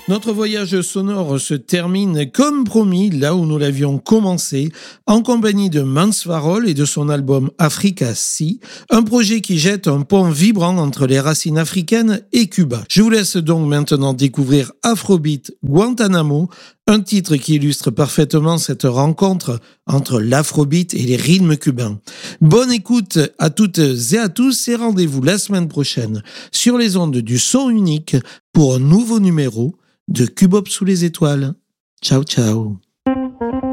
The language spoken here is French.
Notre voyage sonore se termine comme promis là où nous l'avions commencé, en compagnie de Mans Warhol et de son album Africa Sea, un projet qui jette un pont vibrant entre les racines africaines et Cuba. Je vous laisse donc maintenant découvrir Afrobeat Guantanamo, un titre qui illustre parfaitement cette rencontre entre l'afrobeat et les rythmes cubains. Bonne écoute à toutes et à tous et rendez-vous la semaine prochaine sur les ondes du son unique pour un nouveau numéro de Cubop sous les étoiles. Ciao, ciao.